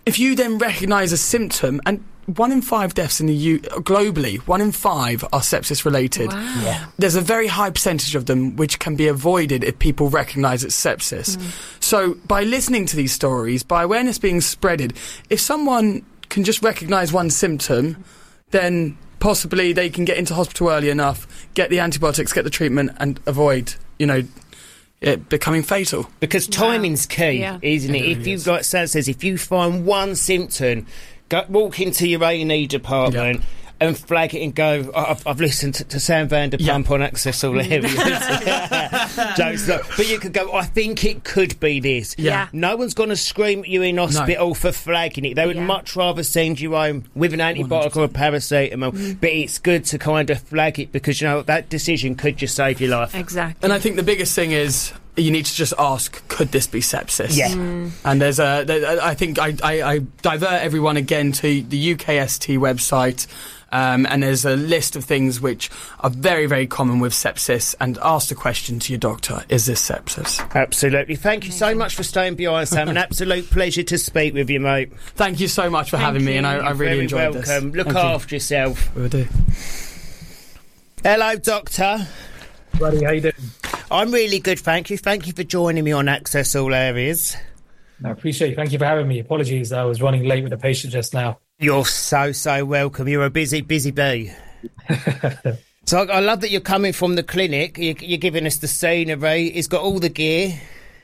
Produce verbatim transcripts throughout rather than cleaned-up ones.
if you then recognise a symptom, and one in five deaths in the U globally, one in five are sepsis related. Wow. Yeah. There's a very high percentage of them which can be avoided if people recognise it's sepsis. Mm. So by listening to these stories, by awareness being spreaded, if someone can just recognise one symptom, then possibly they can get into hospital early enough, get the antibiotics, get the treatment, and avoid, you know, it becoming fatal. Because timing's key, Yeah. isn't it? It If really you've is. got, Sam says, if you find one symptom, go, walk into your A and E department and flag it and go, oh, I've, I've listened to, to Sam Vanderpump Yeah. on Access All Areas. Jokes not. But you could go, I think it could be this. Yeah. No one's going to scream at you in hospital for flagging it. They would Yeah. much rather send you home with an antibiotic or a paracetamol. Mm. But it's good to kind of flag it because, you know, that decision could just save your life. Exactly. And I think the biggest thing is you need to just ask, could this be sepsis? Yeah. Mm. And there's a, there, I think I, I, I divert everyone again to the U K S T website. Um, and there's a list of things which are very, very common with sepsis, and ask the question to your doctor, is this sepsis? Absolutely. Thank you so much for staying behind, Sam. An absolute pleasure to speak with you, mate. Thank you so much for Thank having me, you. and I, I You're really very enjoyed welcome. this. Look Thank you. after yourself. Will do. Hello, Doctor. Buddy, how you doing? I'm really good, thank you. Thank you for joining me on Access All Areas. I appreciate it. Thank you for having me. Apologies, I was running late with a patient just now. You're so, so welcome. You're a busy, busy bee. So I, I love that you're coming from the clinic. You, you're giving us the scenery. It's got all the gear.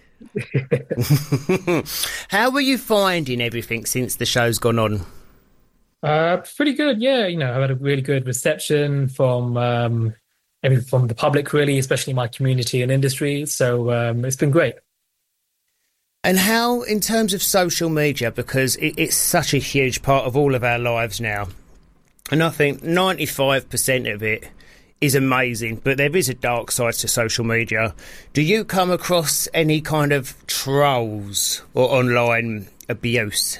How were you finding everything since the show's gone on? Uh, pretty good, yeah. You know, I had a really good reception from um, every, from the public, really, especially my community and industry. So um, it's been great. And how, in terms of social media, because it, it's such a huge part of all of our lives now, and I think ninety-five percent of it is amazing, but there is a dark side to social media. Do you come across any kind of trolls or online abuse?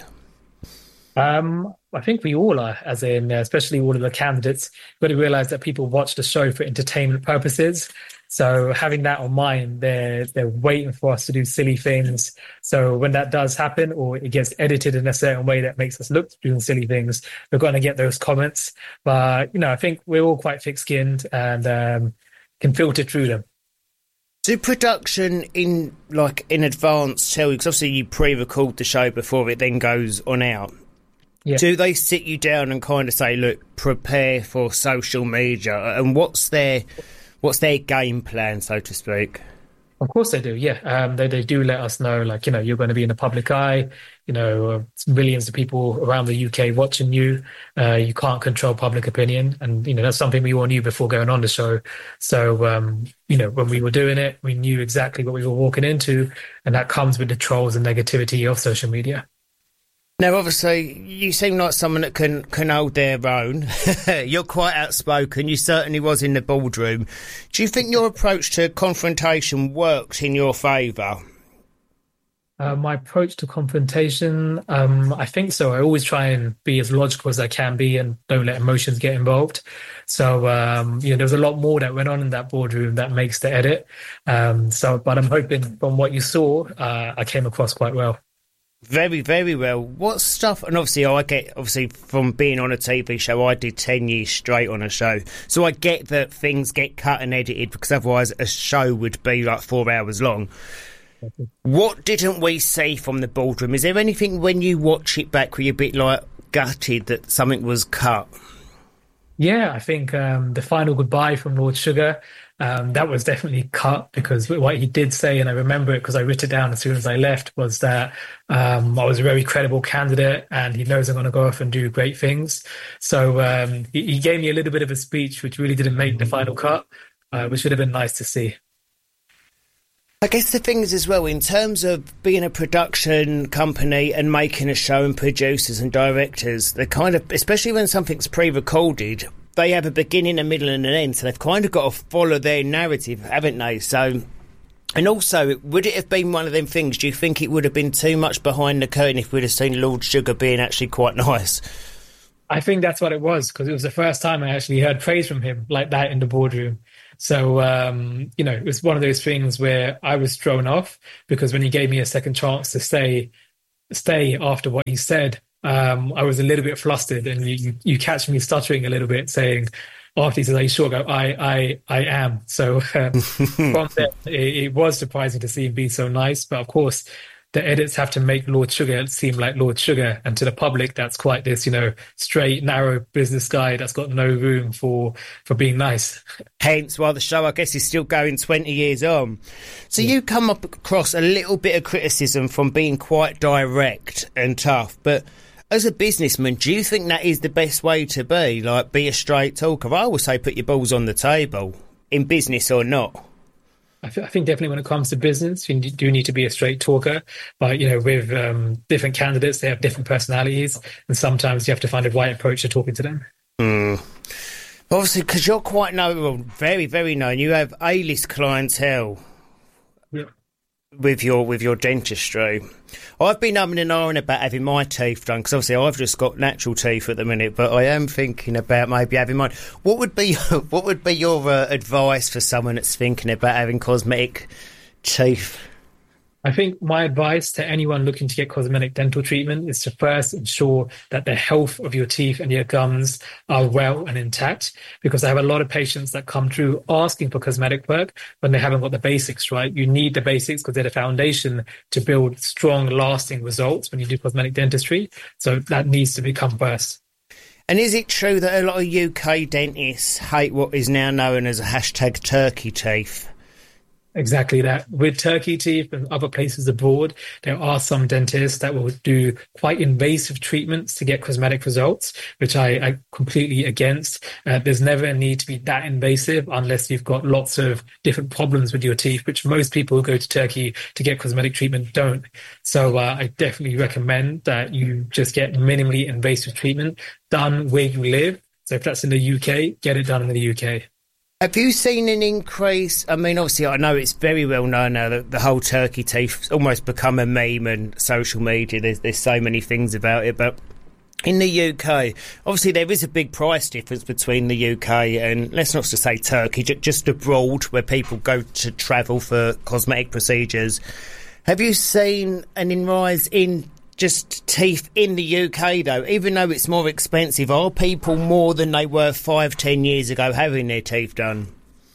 Um, I think we all are, as in, uh, especially all of the candidates. You've got to realise that people watch the show for entertainment purposes. So having that on mind, they're they're waiting for us to do silly things. So when that does happen, or it gets edited in a certain way that makes us look doing silly things, we're going to get those comments. But you know, I think we're all quite thick-skinned and um, can filter through them. Do production in like in advance tell you? Because obviously you pre-record the show before it then goes on out. Yeah. Do they sit you down and kind of say, "Look, prepare for social media," and what's their What's their game plan, so to speak? Of course they do, yeah. Um, they, they do let us know, like, you know, you're going to be in the public eye, you know, uh, millions of people around the U K watching you. Uh, you can't control public opinion. And, you know, that's something we all knew before going on the show. So, um, you know, when we were doing it, we knew exactly what we were walking into. And that comes with the trolls and negativity of social media. Now, obviously, you seem like someone that can, can hold their own. You're quite outspoken. You certainly was in the boardroom. Do you think your approach to confrontation worked in your favour? Uh, my approach to confrontation, um, I think so. I always try and be as logical as I can be and don't let emotions get involved. So, um, you know, there was a lot more that went on in that boardroom that makes the edit. Um, so, but I'm hoping from what you saw, uh, I came across quite well. Very, very well. What stuff? And obviously, I get obviously from being on a T V show, I did ten years straight on a show, so I get that things get cut and edited because otherwise a show would be like four hours long. What didn't we see from the boardroom? Is there anything when you watch it back where you're a bit like gutted that something was cut? Yeah, I think um, the final goodbye from Lord Sugar, um, that was definitely cut because what he did say, and I remember it because I wrote it down as soon as I left, was that um, I was a very credible candidate and he knows I'm going to go off and do great things. So um, he, he gave me a little bit of a speech which really didn't make the final cut, uh, which would have been nice to see. I guess the thing is as well, in terms of being a production company and making a show and producers and directors, they kind of, especially when something's pre-recorded, they have a beginning, a middle and an end, so they've kind of got to follow their narrative, haven't they? So, and also, would it have been one of them things, do you think it would have been too much behind the curtain if we'd have seen Lord Sugar being actually quite nice? I think that's what it was, because it was the first time I actually heard praise from him like that in the boardroom. So, um, you know, it was one of those things where I was thrown off because when he gave me a second chance to stay, stay after what he said, um, I was a little bit flustered, and you, you, you catch me stuttering a little bit, saying, after he says, "Are you sure?" I go, I, I, I am. So uh, from there, it, it was surprising to see him be so nice. But of course, the edits have to make Lord Sugar seem like Lord Sugar, and to the public, that's quite this, you know, straight, narrow business guy that's got no room for for being nice. Hence why the show, I guess, is still going twenty years on. So yeah. You come up across a little bit of criticism from being quite direct and tough, but as a businessman, do you think that is the best way to be? Like, be a straight talker? I always say put your balls on the table, in business or not. I, th- I think definitely when it comes to business, you do need to be a straight talker. But, you know, with um, different candidates, they have different personalities. And sometimes you have to find a right approach to talking to them. Mm. Obviously, because you're quite known, well, very, very known. You have A-list clientele. Yeah. With your with your dentistry. I've been umming and ahhing about having my teeth done, because obviously I've just got natural teeth at the minute, but I am thinking about maybe having mine. What would be what would be your uh, advice for someone that's thinking about having cosmetic teeth? I think my advice to anyone looking to get cosmetic dental treatment is to first ensure that the health of your teeth and your gums are well and intact, because I have a lot of patients that come through asking for cosmetic work when they haven't got the basics right. You need the basics because they're the foundation to build strong, lasting results when you do cosmetic dentistry. So that needs to become first. And is it true that a lot of U K dentists hate what is now known as a hashtag turkey teeth? Exactly that. With turkey teeth and other places abroad, there are some dentists that will do quite invasive treatments to get cosmetic results, which I, I completely against. Uh, there's never a need to be that invasive unless you've got lots of different problems with your teeth, which most people who go to Turkey to get cosmetic treatment don't. So uh, I definitely recommend that you just get minimally invasive treatment done where you live. So if that's in the U K, get it done in the U K. Have you seen an increase? I mean, obviously, I know it's very well known now that the whole turkey teeth almost become a meme and social media. There's, there's so many things about it. But in the U K, obviously, there is a big price difference between the U K and, let's not just say Turkey, just abroad where people go to travel for cosmetic procedures. Have you seen an rise in just teeth in the U K, though? Even though it's more expensive, are people more than they were five, ten years ago having their teeth done?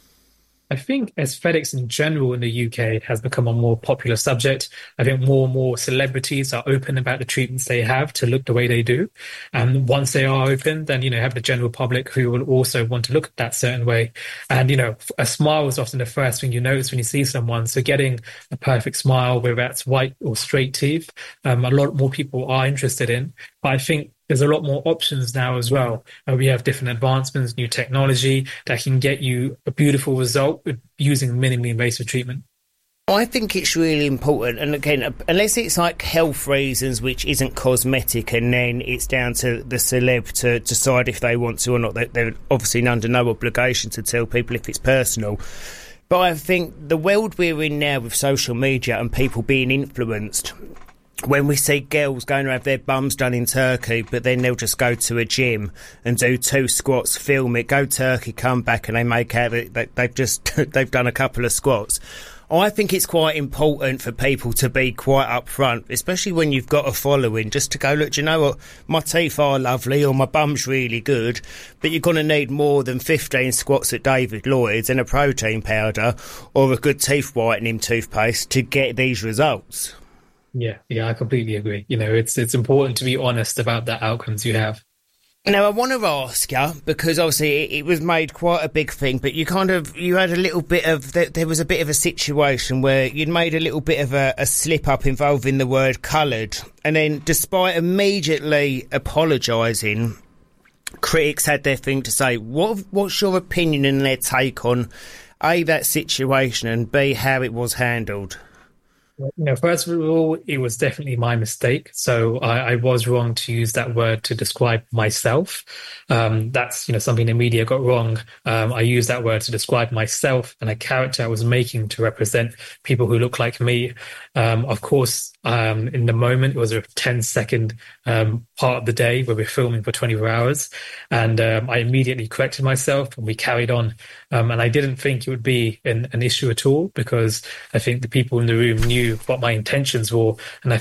I think aesthetics in general in the U K has become a more popular subject. I think more and more celebrities are open about the treatments they have to look the way they do. And once they are open, then, you know, you have the general public who will also want to look that certain way. And, you know, a smile is often the first thing you notice when you see someone. So getting a perfect smile, whether that's white or straight teeth, um, a lot more people are interested in. But I think there's a lot more options now as well. Uh, we have different advancements, new technology that can get you a beautiful result with using minimally invasive treatment. I think it's really important. And again, unless it's like health reasons, which isn't cosmetic, and then it's down to the celeb to decide if they want to or not. They're obviously under no obligation to tell people if it's personal. But I think the world we're in now with social media and people being influenced, when we see girls going to have their bums done in Turkey, but then they'll just go to a gym and do two squats, film it, go Turkey, come back, and they make out that they've just they've done a couple of squats. I think it's quite important for people to be quite upfront, especially when you've got a following, just to go, look, do you know what, my teeth are lovely or my bum's really good, but you're going to need more than fifteen squats at David Lloyd's and a protein powder or a good teeth whitening toothpaste to get these results. Yeah, yeah, I completely agree. You know, it's it's important to be honest about the outcomes you have. Now, I want to ask you, because obviously it, it was made quite a big thing, but you kind of, you had a little bit of, there, there was a bit of a situation where you'd made a little bit of a, a slip-up involving the word coloured, and then despite immediately apologising, critics had their thing to say. What What's your opinion and their take on, A, that situation, and B, how it was handled? You know, first of all, it was definitely my mistake. So I, I was wrong to use that word to describe myself. Um, that's, you know, something the media got wrong. Um, I used that word to describe myself and a character I was making to represent people who look like me. Um, of course, um, in the moment, it was a ten second um, part of the day where we're filming for twenty-four hours. And um, I immediately corrected myself and we carried on. Um, and I didn't think it would be an, an issue at all, because I think the people in the room knew what my intentions were. And I think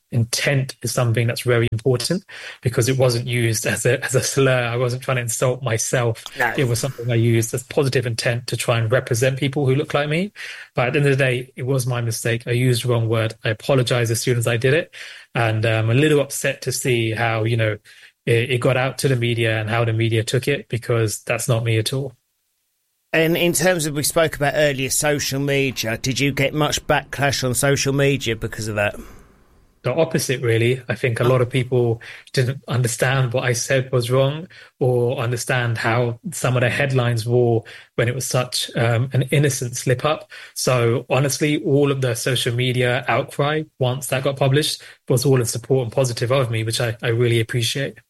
intent is something that's very important, because it wasn't used as a as a slur. I wasn't trying to insult myself. No. It was something I used as positive intent to try and represent people who look like me. But at the end of the day, it was my mistake. I used the wrong word. I apologize as soon as I did it. And I'm a little upset to see how, you know, it, it got out to the media and how the media took it, because that's not me at all. And in terms of, we spoke about earlier, social media, did you get much backlash on social media because of that? The opposite, really. I think a lot of people didn't understand what I said was wrong, or understand how some of the headlines were when it was such um, an innocent slip up. So honestly, all of the social media outcry once that got published was all in support and positive of me, which I, I really appreciate.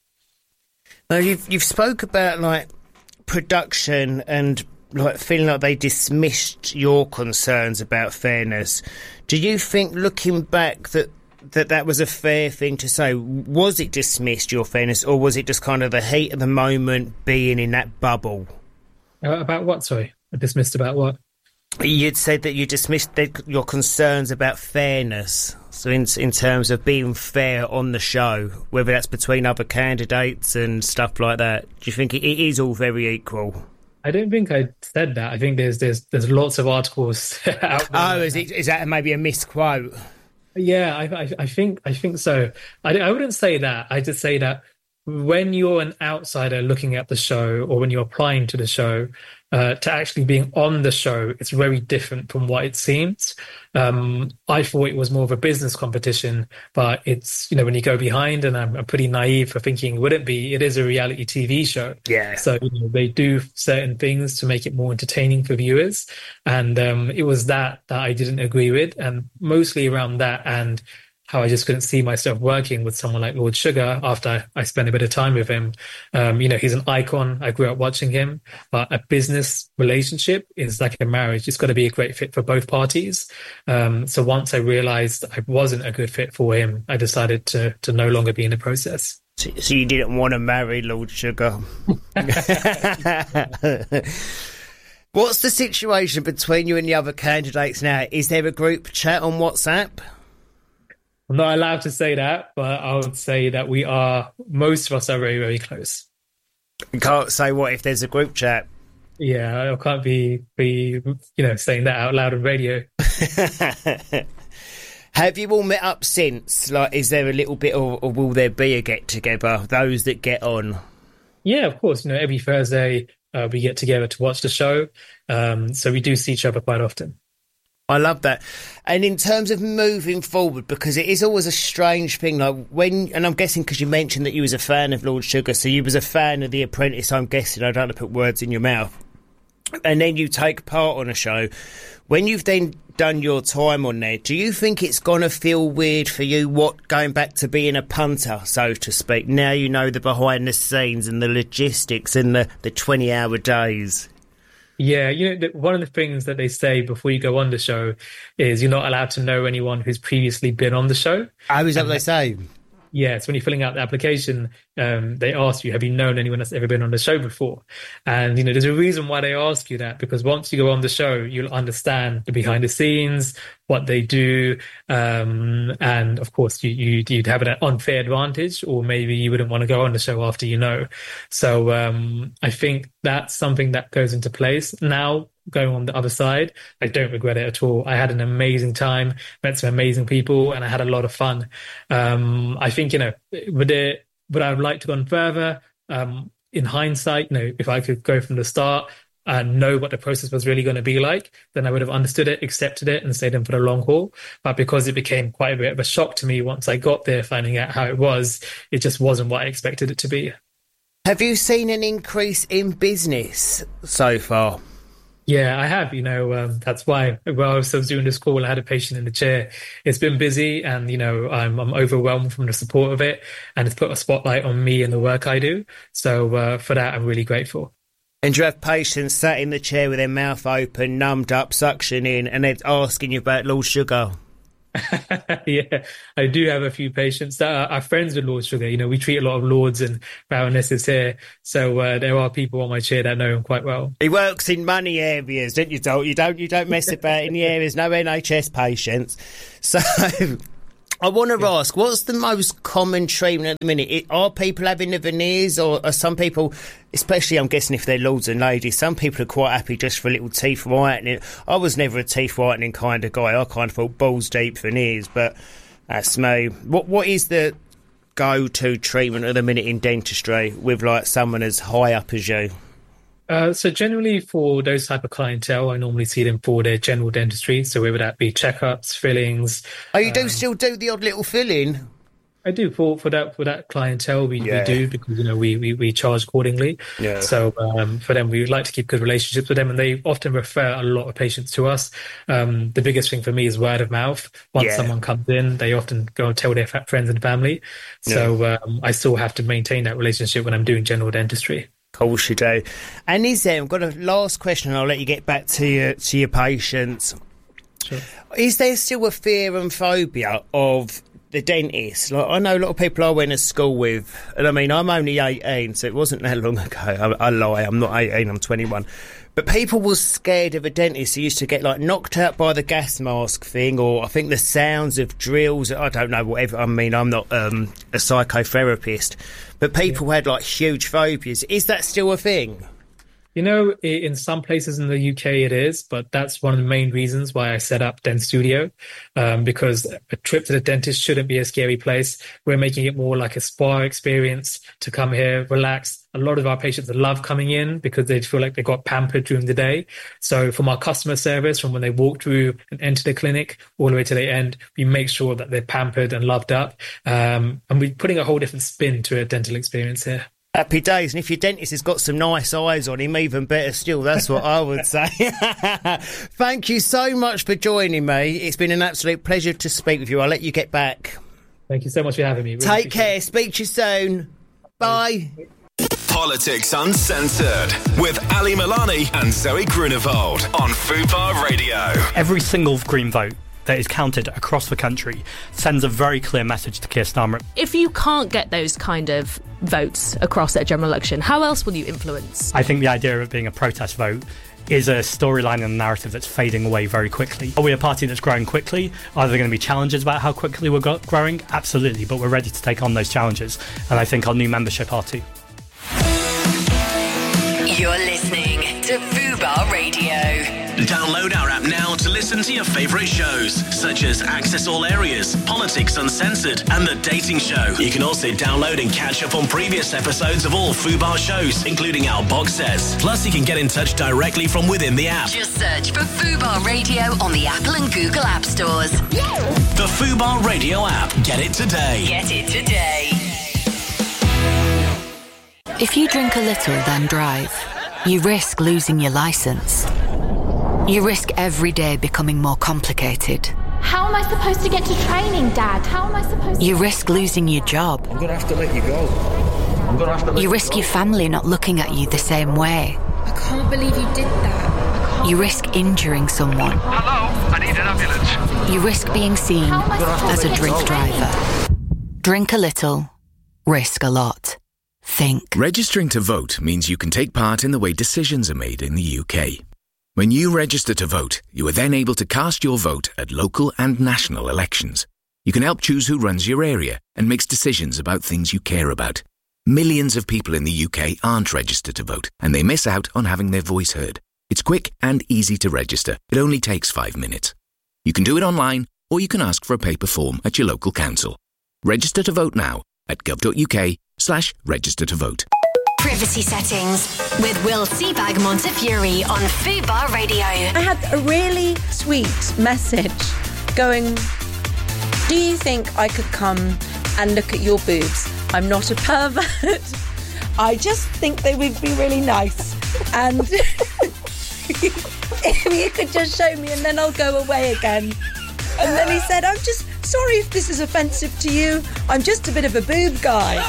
Now, you've, you've spoke about like production and like feeling like they dismissed your concerns about fairness. Do you think, looking back, that that that was a fair thing to say? Was it dismissed, your fairness, or was it just kind of the heat of the moment, being in that bubble? Uh, about what, sorry? Dismissed about what? You'd said that you dismissed the, your concerns about fairness. So in, in terms of being fair on the show, whether that's between other candidates and stuff like that, do you think it, it is all very equal? I don't think I said that. I think there's there's there's lots of articles out there. Oh, is it, is that maybe a misquote? Yeah, I, I, I think I think so. I, I wouldn't say that. I just say that when you're an outsider looking at the show, or when you're applying to the show, uh, to actually being on the show, it's very different from what it seems. Um, I thought it was more of a business competition, but it's, you know, when you go behind, and I'm, I'm pretty naive for thinking it wouldn't be, it is a reality T V show. Yeah. So, you know, they do certain things to make it more entertaining for viewers. And um, it was that that I didn't agree with, and mostly around that, and how I just couldn't see myself working with someone like Lord Sugar after I spent a bit of time with him. Um, you know, he's an icon. I grew up watching him. But a business relationship is like a marriage. It's got to be a great fit for both parties. Um, so once I realized I wasn't a good fit for him, I decided to to no longer be in the process. So, so you didn't want to marry Lord Sugar? What's the situation between you and the other candidates now? Is there a group chat on WhatsApp? I'm not allowed to say that, but I would say that we are, most of us are very, very close. You can't say what if there's a group chat. Yeah, I can't be, be you know, saying that out loud on radio. Have you all met up since? Like, is there a little bit, or, or will there be a get-together, those that get on? Yeah, of course. You know, every Thursday uh, we get together to watch the show. Um, so we do see each other quite often. I love that. And in terms of moving forward, because it is always a strange thing, like when, and I'm guessing because you mentioned that you was a fan of Lord Sugar, so you was a fan of The Apprentice, I'm guessing, I don't want to put words in your mouth, and then you take part on a show. When you've then done your time on there, do you think it's going to feel weird for you, what, going back to being a punter, so to speak? Now you know the behind the scenes and the logistics and the, the twenty-hour days. Yeah, you know, one of the things that they say before you go on the show is you're not allowed to know anyone who's previously been on the show. Oh, is that what they say? Yeah, so when you're filling out the application, um, they ask you, have you known anyone that's ever been on the show before? And, you know, there's a reason why they ask you that, because once you go on the show, you'll understand the behind the scenes, what they do. Um, and of course, you, you, you'd have an unfair advantage, or maybe you wouldn't want to go on the show after you know. So um, I think that's something that goes into place. Now, going on the other side, I don't regret it at all. I had an amazing time, met some amazing people, and I had a lot of fun. Um, I think, you know, would it, would I like to go on further? Um, in hindsight, you know, if I could go from the start and know what the process was really going to be like, then I would have understood it, accepted it, and stayed in for the long haul. But because it became quite a bit of a shock to me once I got there, finding out how it was, it just wasn't what I expected it to be. Have you seen an increase in business so far? Yeah, I have. You know, um, that's why while I was doing this call, I had a patient in the chair. It's been busy, and, you know, I'm, I'm overwhelmed from the support of it, and it's put a spotlight on me and the work I do. So uh, for that, I'm really grateful. And you have patients sat in the chair with their mouth open, numbed up, suctioning, and they're asking you about Lord Sugar. Yeah, I do have a few patients that are, are friends with Lord Sugar. You know, we treat a lot of lords and baronesses here, so uh, there are people on my chair that know him quite well. He works in money areas, don't you? Don't you don't you don't mess about in the areas, no N H S patients. So I want to Yeah. ask, what's the most common treatment at the minute? It, are people having the veneers, or are some people, especially I'm guessing if they're lords and ladies, some people are quite happy just for a little teeth whitening. I was never a teeth whitening kind of guy. I kind of thought balls deep veneers, but that's me. What What is the go-to treatment at the minute in dentistry with like someone as high up as you? Uh, so generally for those type of clientele, I normally see them for their general dentistry. So whether that be checkups, fillings. Oh, you do um, still do the odd little filling? I do for, for that for that clientele. We, Yeah. we do because you know we, we, we charge accordingly. Yeah. So um, for them, we like to keep good relationships with them, and they often refer a lot of patients to us. Um, the biggest thing for me is word of mouth. Once Yeah. someone comes in, they often go and tell their fa- friends and family. So um, I still have to maintain that relationship when I'm doing general dentistry. Of course you do. And is there, I've got a last question, and I'll let you get back to your, to your patients. Sure. Is there still a fear and phobia of the dentist? Like, I know a lot of people I went to school with, and I mean, I'm only eighteen, so it wasn't that long ago. I, I lie, I'm not eighteen, I'm twenty-one. But people were scared of a dentist who used to get, like, knocked out by the gas mask thing, or I think the sounds of drills, I don't know, whatever. I mean, I'm not um, a psychotherapist. But people had, like, huge phobias. Is that still a thing? You know, i- in some places in the U K it is, but that's one of the main reasons why I set up Dent Studio, um, because a trip to the dentist shouldn't be a scary place. We're making it more like a spa experience to come here, relax. A lot of our patients love coming in because they feel like they got pampered during the day. So from our customer service, from when they walk through and enter the clinic all the way to the end, we make sure that they're pampered and loved up. Um, and we're putting a whole different spin to a dental experience here. Happy days. And if your dentist has got some nice eyes on him, even better still. That's what I would say. Thank you so much for joining me. It's been an absolute pleasure to speak with you. I'll let you get back. Thank you so much for having me. Really Take appreciate care. it. Speak to you soon. Bye. Politics Uncensored with Ali Milani and Zoe Grunewald on Fubar Radio. Every single Green vote that is counted across the country sends a very clear message to Keir Starmer. If you can't get those kind of votes across at a general election, how else will you influence? I think the idea of it being a protest vote is a storyline and a narrative that's fading away very quickly. Are we a party that's growing quickly? Are there going to be challenges about how quickly we're go- growing? Absolutely, but we're ready to take on those challenges, and I think our new membership are too. You're listening to Fubar Radio. Download our app now to listen to your favourite shows, such as Access All Areas, Politics Uncensored, and The Dating Show. You can also download and catch up on previous episodes of all Fubar shows, including our box sets. Plus, you can get in touch directly from within the app. Just search for Fubar Radio on the Apple and Google App Stores. The Fubar Radio app. Get it today. Get it today. If you drink a little, then drive, you risk losing your licence. You risk every day becoming more complicated. How am I supposed to get to training, Dad? How am I supposed to... You risk losing your job. I'm going to have to let you go. I'm going to have to let You you risk go. your family not looking at you the same way. I can't believe you did that. You risk injuring someone. Hello, I need an ambulance. You risk being seen How am I supposed as to a get drink to training? driver. Drink a little, risk a lot. Think. Registering to vote means you can take part in the way decisions are made in the U K. When you register to vote, you are then able to cast your vote at local and national elections. You can help choose who runs your area and makes decisions about things you care about. Millions of people in the U K aren't registered to vote, and they miss out on having their voice heard. It's quick and easy to register. It only takes five minutes. You can do it online, or you can ask for a paper form at your local council. Register to vote now at gov.uk slash register to vote. Privacy settings with Will Seabag Montefiore on Fubar Radio. I had a really sweet message going, do you think I could come and look at your boobs? I'm not a pervert. I just think they would be really nice. And if you could just show me and then I'll go away again. And then he said, I'm just sorry if this is offensive to you. I'm just a bit of a boob guy.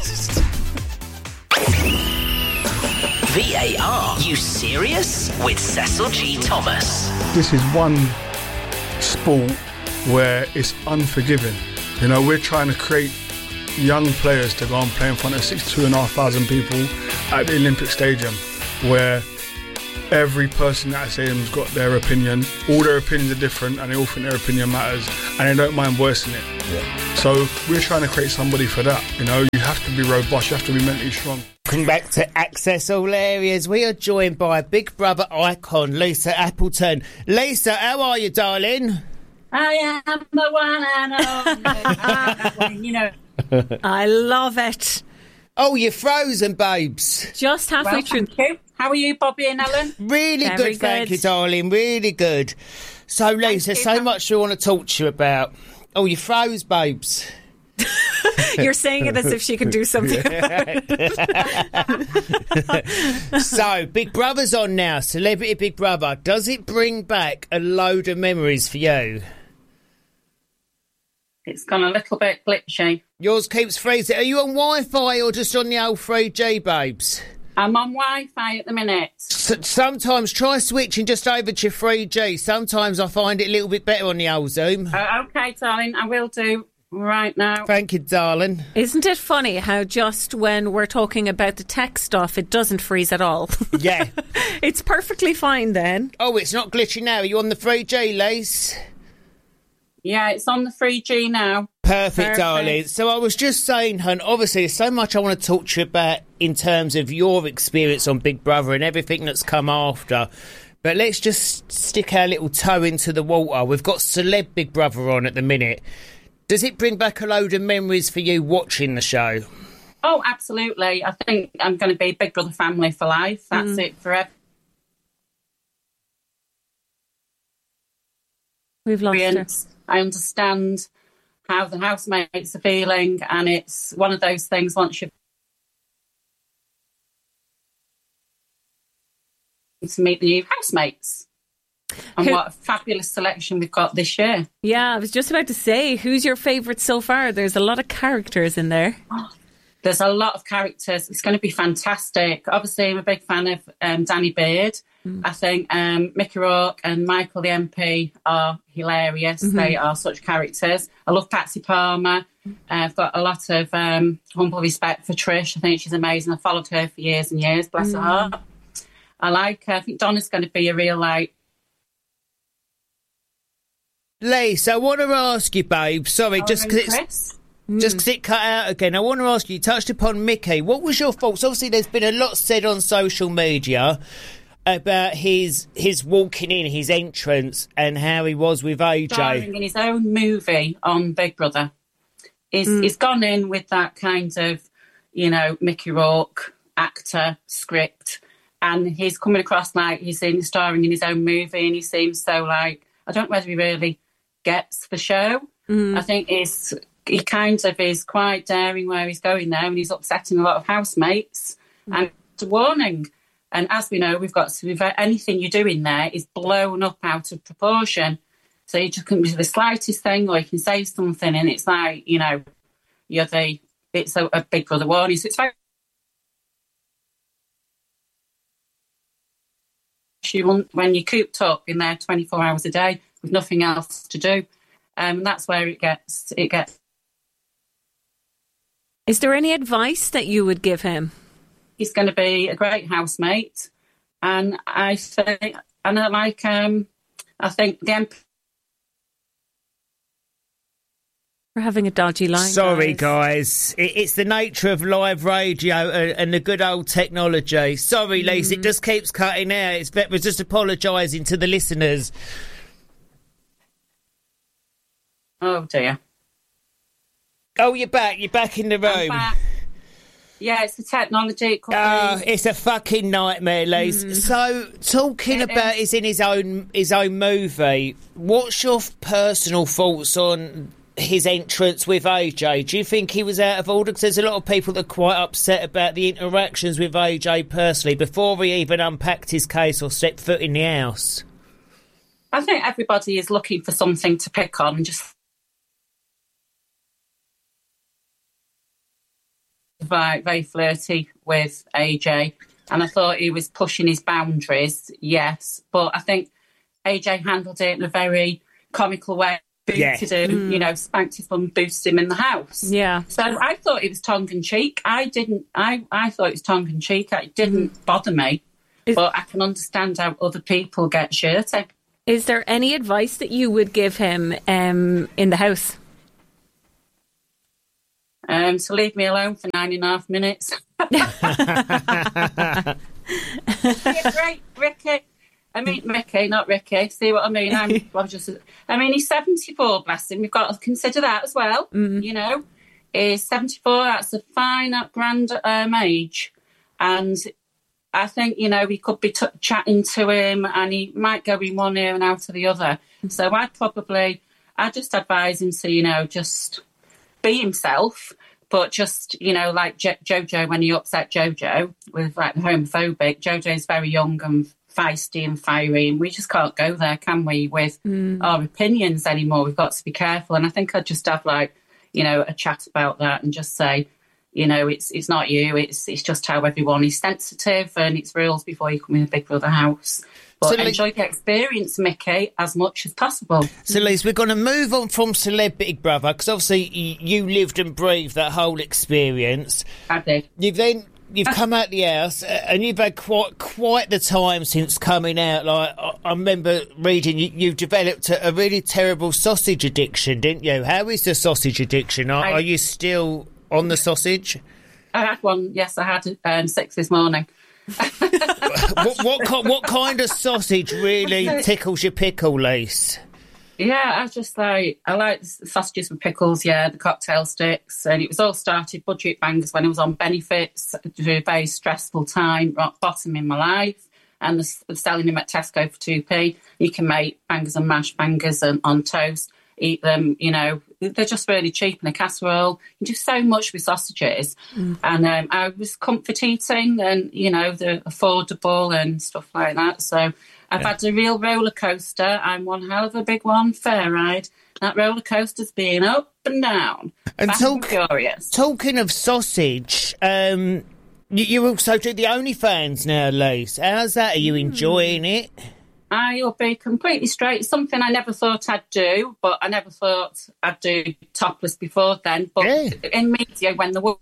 V A R, you serious? With Cecil G. Thomas. This is one sport where it's unforgiving. You know, we're trying to create young players to go and play in front of sixty-two and a half thousand people at the Olympic Stadium, where every person at that stadium's got their opinion. All their opinions are different, and they all think their opinion matters, and they don't mind voicing it. Yeah. So we're trying to create somebody for that. You know, you have to be robust, you have to be mentally strong. Welcome back to Access All Areas. We are joined by Big Brother icon Lisa Appleton. Lisa, how are you, darling? I am the one and only. You know. I love it. Oh, you're frozen, babes. Just halfway well, through. Thank you. How are you, Bobby and Ellen? Really Very good, good, thank you, darling. Really good. So, Lisa, there's so much we want to talk to you about. Oh, you froze, babes. You're saying it as if she can do something. So, Big Brother's on now. Celebrity Big Brother. Does it bring back a load of memories for you? It's gone a little bit glitchy. Yours keeps freezing. Are you on Wi-Fi or just on the old three G, babes? I'm on Wi-Fi at the minute. S- sometimes try switching just over to three G. Sometimes I find it a little bit better on the old Zoom. Uh, okay, darling, I will do right now. Thank you, darling. Isn't it funny how just when we're talking about the tech stuff, it doesn't freeze at all? Yeah. It's perfectly fine then. Oh, it's not glitching now. Are you on the three G, Lace? Yeah, it's on the three G now. Perfect, Perfect, darling. So I was just saying, hun, obviously there's so much I want to talk to you about in terms of your experience on Big Brother and everything that's come after. But let's just stick our little toe into the water. We've got Celeb Big Brother on at the minute. Does it bring back a load of memories for you watching the show? Oh, absolutely. I think I'm going to be Big Brother family for life. That's mm. it forever. We've lost her. I understand how the housemates are feeling, and it's one of those things once you've to meet the new housemates. And Who- what a fabulous selection we've got this year. Yeah, I was just about to say, who's your favourite so far? There's a lot of characters in there. Oh, there's a lot of characters. It's going to be fantastic. Obviously, I'm a big fan of um, Danny Beard. Mm. I think um, Mickey Rourke and Michael the M P are hilarious. Mm-hmm. They are such characters. I love Patsy Palmer. Uh, I've got a lot of um, humble respect for Trish. I think she's amazing. I followed her for years and years. Bless mm. her heart. I like her. I think Donna's going to be a real, like... Lise, I want to ask you, babe. Sorry, Oh, just because and it's... Chris? Just because it cut out again, I want to ask you, you touched upon Mickey. What was your thoughts? Obviously, there's been a lot said on social media about his his walking in, his entrance, and how he was with A J. Starring in his own movie on Big Brother. He's, Mm. he's gone in with that kind of, you know, Mickey Rourke actor script, and he's coming across like he's in starring in his own movie, and he seems so like, I don't know whether he really gets the show. Mm. I think he's, he kind of is quite daring where he's going there, and he's upsetting a lot of housemates. Mm. And it's a warning. And as we know, we've got to, anything you do in there is blown up out of proportion. So you just can do the slightest thing, or you can say something, and it's like, you know, you're the, it's a, a Big Brother warning. So it's very, when you're cooped up in there twenty-four hours a day with nothing else to do. Um, and that's where it gets, it gets. Is there any advice that you would give him? He's going to be a great housemate, and I think, and I like, um, I think the M P. We're having a dodgy line. Sorry, guys. guys. It, it's the nature of live radio and, and the good old technology. Sorry, Lise, Mm. it just keeps cutting out. It's, we're just apologising to the listeners. Oh, dear. Oh, you're back. You're back in the room. I'm back. Yeah, it's the technology. It could Oh, be- it's a fucking nightmare, Lise. Mm. So, talking It about is. is in his own his own movie. What's your personal thoughts on his entrance with A J? Do you think he was out of order? Because there's a lot of people that are quite upset about the interactions with A J personally before he even unpacked his case or stepped foot in the house. I think everybody is looking for something to pick on and just very, very flirty with A J. And I thought he was pushing his boundaries, yes. But I think A J handled it in a very comical way. Yeah. Booted him, Mm. you know, spanked his bum, boosted him in the house. Yeah. So I thought it was tongue-in-cheek. I didn't, I, I thought it was tongue-in-cheek. It didn't Mm. bother me. Is- but I can understand how other people get shirty. Is there any advice that you would give him um, in the house? Um, so leave me alone for nine and a half minutes. Yeah, great, Ricky. I mean, Mickey, not Ricky. See what I mean? I'm, I'm just. I mean, he's seventy-four. Bless him. We've got to consider that as well. Mm. You know, he's seventy-four. That's a fine, grand um, age, and I think you know we could be t- chatting to him, and he might go in one ear and out of the other. Mm. So I'd probably, I'd just advise him to, you know, just be himself. But just, you know, like jo- Jojo, when he upset Jojo with like the homophobic, Jojo's very young and feisty and fiery, and we just can't go there, can we, with mm. our opinions anymore? We've got to be careful. And I think I'd just have like, you know, a chat about that and just say, you know, it's it's not you, it's it's just how everyone is sensitive, and it's rules before you come in a Big Brother house. But so, enjoy the experience, Mickey, as much as possible. So, Liz, we're going to move on from Celeb Big Brother, because obviously you lived and breathed that whole experience. I did. You've then you've come out the house, and you've had quite quite the time since coming out. Like I, I remember reading, you, you've developed a, a really terrible sausage addiction, didn't you? How is the sausage addiction? Are, I, are you still on the sausage? I had one. Yes, I had um, six this morning. what, what what kind of sausage really tickles your pickle, Lise? Yeah, I just like I like sausages with pickles. Yeah, the cocktail sticks, and it was all started budget bangers when I was on benefits through a very stressful time, rock bottom in my life, and the, selling them at Tesco for two p. You can make bangers and mash bangers and on toast. Eat them, you know, they're just really cheap in a casserole. You do so much with sausages. Mm. And um, I was comfort eating and, you know, they're affordable and stuff like that. So I've yeah. had a real roller coaster. I'm one hell of a big one, fair ride. That roller coaster's been up and down. And talk, furious. Talking of sausage, um, you, you also do the OnlyFans now, Lise. How's that? Are you enjoying mm. it? I'll be completely straight. It's something I never thought I'd do, but I never thought I'd do topless before then. But yeah. in media, when the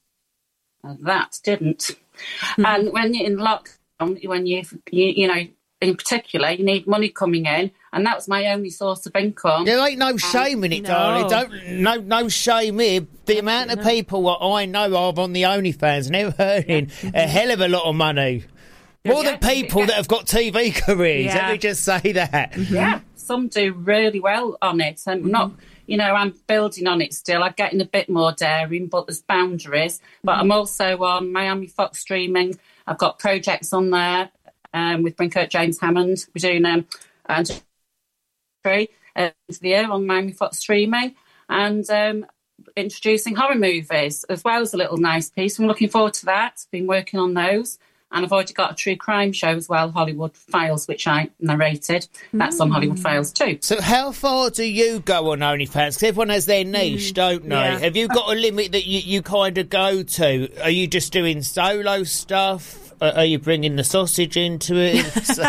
that didn't, mm-hmm. and when you're in lockdown, when you you you know, in particular, you need money coming in, and that was my only source of income. There ain't no shame in it, no. darling. Don't no no shame here. The amount of people that I know of on the OnlyFans, and they're earning yeah. a hell of a lot of money. More yeah, than people yeah. that have got T V careers. Yeah. Let me just say that. Mm-hmm. Yeah, some do really well on it. And mm-hmm. not, you know, I'm building on it still. I'm getting a bit more daring, but there's boundaries. But mm-hmm. I'm also on Miami Fox streaming. I've got projects on there um, with Brinkert James Hammond. We're doing um, and three uh, the year on Miami Fox streaming, and um, introducing horror movies as well as a little nice piece. I'm looking forward to that. Been working on those. And I've already got a true crime show as well, Hollywood Files, which I narrated. That's mm. on Hollywood Files too. So how far do you go on OnlyFans? Because everyone has their niche, mm. don't they? Yeah. Have you got a limit that you, you kind of go to? Are you just doing solo stuff? Are you bringing the sausage into it?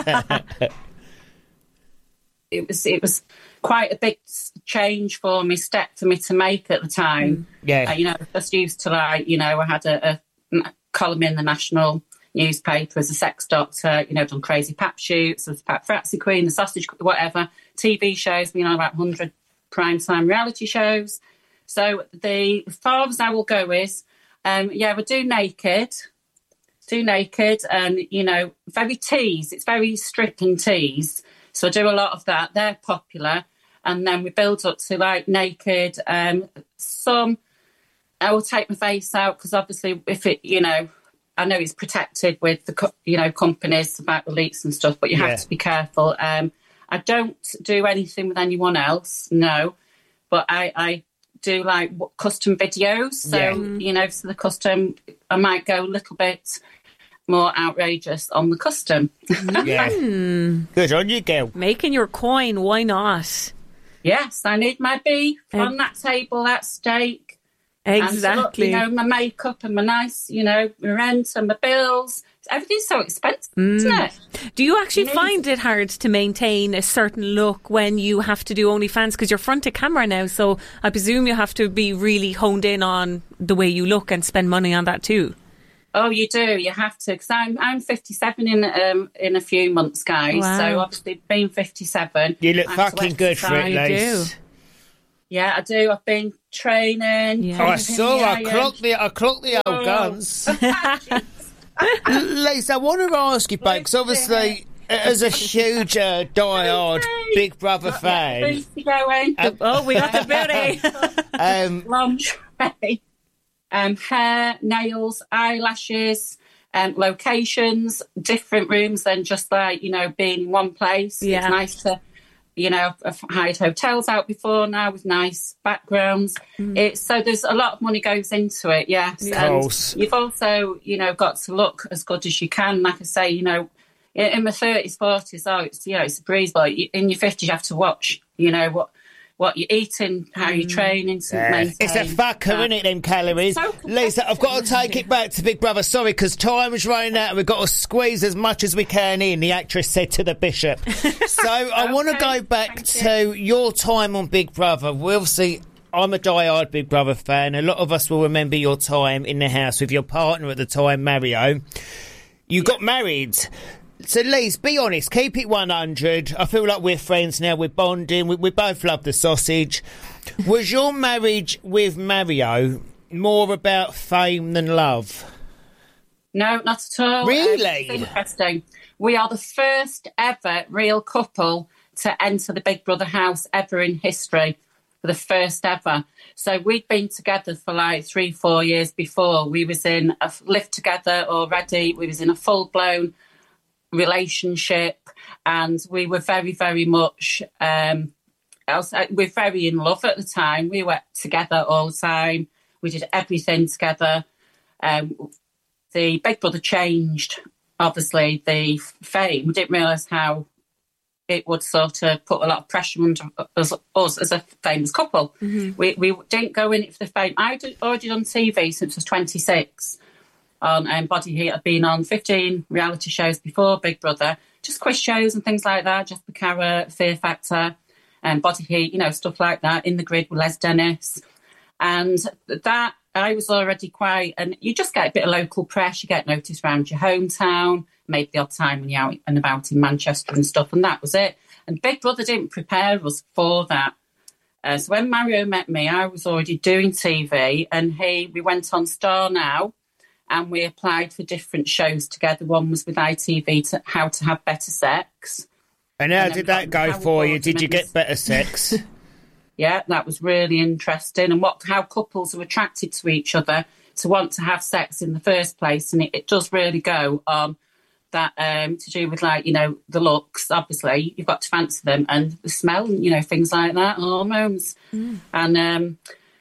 it was it was quite a big change for me, step for me to make at the time. Mm. Yeah. Uh, you know, just used to like, you know, I had a, a column in the National newspaper as a sex doctor, you know, done crazy pap shoots as Pat Fratzy Queen, the sausage, whatever, T V shows, been on about one hundred primetime reality shows. So the as far as I will go is, um, yeah, we do naked, do naked, and, you know, very tease. It's very strip and tease. So I do a lot of that. They're popular. And then we build up to, like, naked. Um, some, I will take my face out because obviously if it, you know, I know it's protected with the, you know, companies about the leaks and stuff, but you have yeah. to be careful. Um, I don't do anything with anyone else, no, but I, I do like custom videos. So, yeah. you know, so the custom, I might go a little bit more outrageous on the custom. Yeah. Good on you, girl. Making your coin, why not? Yes, I need my beef um, on that table, that steak. Exactly. And so, you know, my makeup and my nice, you know, my rent and my bills. Everything's so expensive, mm. isn't it? Do you actually you find it hard to maintain a certain look when you have to do OnlyFans? Because you're front of camera now, so I presume you have to be really honed in on the way you look and spend money on that too. Oh, you do. You have to. Because I'm, I'm fifty-seven in um, in a few months, guys. Wow. So obviously being fifty-seven. You look fucking good for it, Lise. Yeah, I do. I've been training. Yeah. Oh, I saw. I clocked the. I clocked the old oh. guns. Lisa, I want to ask you, because obviously, as a huge uh, die-hard Big Brother fan, um, oh, we got the booty. um, lingerie, um, hair, nails, eyelashes. Um, locations, different rooms than just like, you know, being in one place. Yeah. It's nice to, you know, I've hired hotels out before now with nice backgrounds. Mm. It's so there's a lot of money goes into it, yes. Of course. And you've also, you know, got to look as good as you can. Like I say, you know, in, in my thirties, forties, oh, it's, you know, it's a breeze, but in your fifties, you have to watch, you know, what what you're eating, how you're training to yeah. maintain. It's a fucker, isn't it, them calories? So Lisa, I've got to take it back to Big Brother. Sorry, because time is running out and we've got to squeeze as much as we can in, the actress said to the Bishop. So I okay. want to go back Thank to you. your time on Big Brother. We'll see. I'm a die-hard Big Brother fan. A lot of us will remember your time in the house with your partner at the time, Mario. You got married. So, Lise, be honest, keep it one hundred. I feel like we're friends now, we're bonding, we, we both love the sausage. Was your marriage with Mario more about fame than love? No, not at all. Really? Um, it's interesting. We are the first ever real couple to enter the Big Brother house ever in history. The first ever. So we'd been together for like three, four years before. We was in a lived together already. We was in a full-blown relationship, and we were very, very much um we're very in love at the time. We were together all the time. We did everything together. Um the Big Brother changed, obviously, the fame. We didn't realise how it would sort of put a lot of pressure on us, us as a famous couple. Mm-hmm. We we didn't go in it for the fame. I did, already done T V since I was twenty-six. On um, Body Heat. I've been on fifteen reality shows before Big Brother, just quiz shows and things like that. Jeff Becerra, Fear Factor, and um, Body Heat, you know, stuff like that. In the Grid with Les Dennis, and that I was already quite. And you just get a bit of local press. You get noticed around your hometown, maybe the odd time when you're out and about in Manchester and stuff, and that was it. And Big Brother didn't prepare us for that. Uh, so when Mario met me, I was already doing T V, and he we went on Star Now. And we applied for different shows together. One was with I T V, to How to Have Better Sex. And how and did that go for you? Did you get better sex? Yeah, that was really interesting. And what how couples are attracted to each other to want to have sex in the first place. And it, it does really go on that um, to do with, like, you know, the looks. Obviously, you've got to fancy them, and the smell, you know, things like that, hormones. Mm. And... um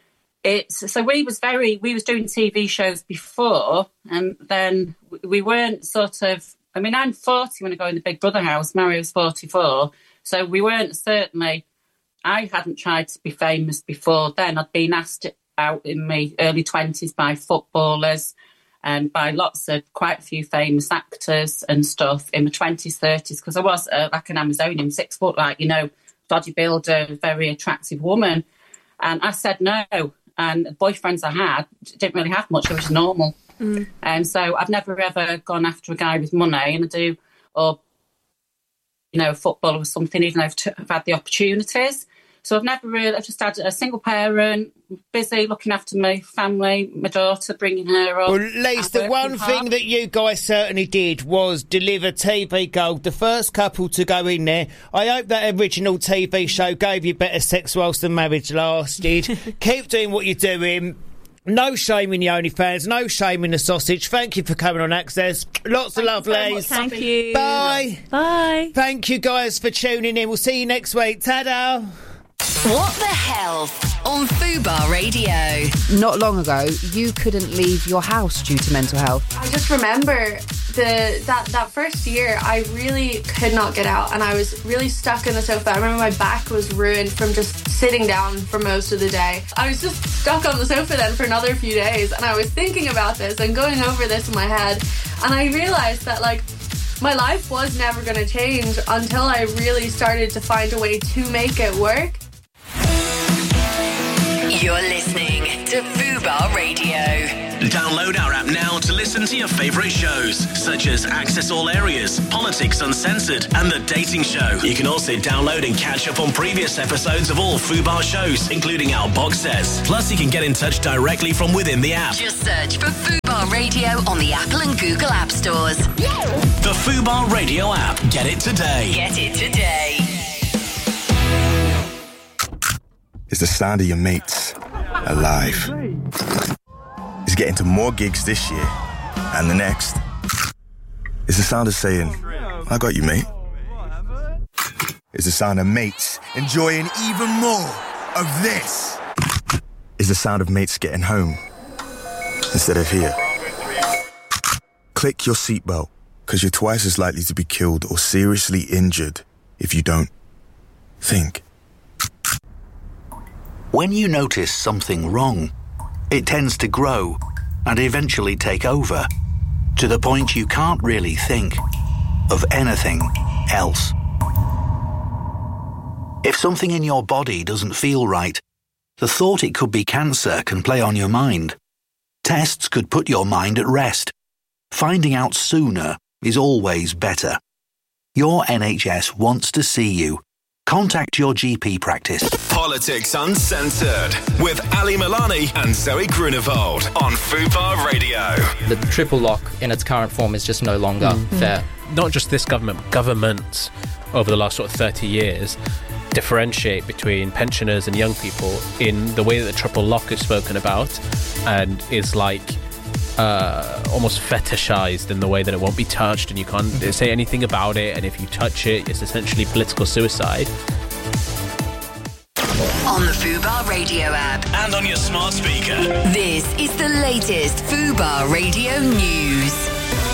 It's so we was very we was doing T V shows before, and then we weren't sort of. I mean, I'm forty when I go in the Big Brother house. Mario's forty-four, so we weren't certainly. I hadn't tried to be famous before then. I'd been asked out in my early twenties by footballers and by lots of quite a few famous actors and stuff in my twenties, thirties, because I was uh, like an Amazonian, six foot, like, you know, bodybuilder, very attractive woman, and I said no. And the boyfriends I had didn't really have much. It was normal. Mm. And so I've never ever gone after a guy with money, and I do, or, you know, football or something, even though I've, t- I've had the opportunities. So I've never really, I've just had a single parent, busy looking after my family, my daughter, bringing her up. Well, Lise, the one hard. thing that you guys certainly did was deliver T V gold, the first couple to go in there. I hope that original T V show gave you better sex whilst the marriage lasted. Keep doing what you're doing. No shame in the OnlyFans, no shame in the sausage. Thank you for coming on Access. Lots Thank of love, Lise. So Thank you. Bye. Bye. Thank you guys for tuning in. We'll see you next week. Ta-da. What the Health on Fubar Radio. Not long ago, you couldn't leave your house due to mental health. I just remember the that, that first year, I really could not get out, and I was really stuck in the sofa. I remember my back was ruined from just sitting down for most of the day. I was just stuck on the sofa then for another few days, and I was thinking about this and going over this in my head, and I realised that, like, my life was never going to change until I really started to find a way to make it work. You're listening to Fubar Radio. Download our app now to listen to your favourite shows, such as Access All Areas, Politics Uncensored, and The Dating Show. You can also download and catch up on previous episodes of all Fubar shows, including our box sets. Plus, you can get in touch directly from within the app. Just search for Fubar Radio on the Apple and Google App Stores. The Fubar Radio app. Get it today. Get it today. It's the sound of your mates alive. It's getting to more gigs this year and the next. It's the sound of saying, I got you, mate. It's the sound of mates enjoying even more of this. It's the sound of mates getting home instead of here. Click your seatbelt, because you're twice as likely to be killed or seriously injured if you don't think. When you notice something wrong, it tends to grow and eventually take over, to the point you can't really think of anything else. If something in your body doesn't feel right, the thought it could be cancer can play on your mind. Tests could put your mind at rest. Finding out sooner is always better. Your N H S wants to see you. Contact your G P practice. Politics Uncensored with Ali Milani and Zoe Grunewald on Fubar Radio. The triple lock in its current form is just no longer mm. fair. Not just this government, governments over the last sort of thirty years differentiate between pensioners and young people in the way that the triple lock is spoken about, and is like uh, almost fetishized in the way that it won't be touched and you can't mm-hmm. say anything about it, and if you touch it, it's essentially political suicide. On the Fubar Radio app and on your smart speaker. This is the latest Fubar Radio news.